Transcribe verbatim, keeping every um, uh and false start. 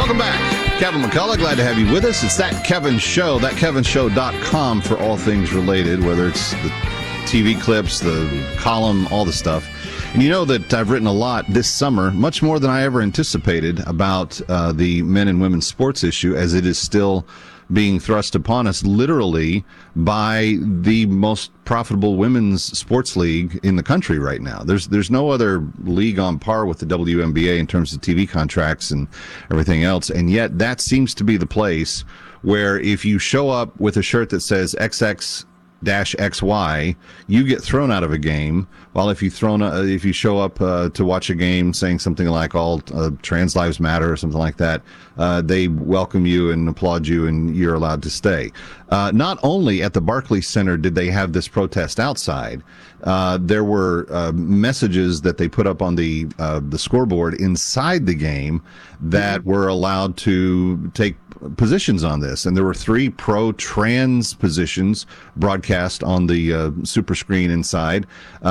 Welcome back. Kevin McCullough, glad to have you with us. It's That Kevin Show, that kevin show dot com for all things related, whether it's the T V clips, the column, all the stuff. And you know that I've written a lot this summer, much more than I ever anticipated, about uh, the men and women's sports issue, as it is still being thrust upon us literally by the most profitable women's sports league in the country right now. There's there's no other league on par with the W N B A in terms of T V contracts and everything else, and yet that seems to be the place where if you show up with a shirt that says X X dash X Y, you get thrown out of a game. While if you thrown uh, if you show up uh, to watch a game saying something like "all uh, trans lives matter" or something like that, uh, they welcome you and applaud you, and you're allowed to stay. Uh, not only at the Barclays Center did they have this protest outside, uh, there were uh, messages that they put up on the uh, the scoreboard inside the game that were allowed to take positions on this, and there were three pro-trans positions broadcast on the uh, super screen inside. Uh,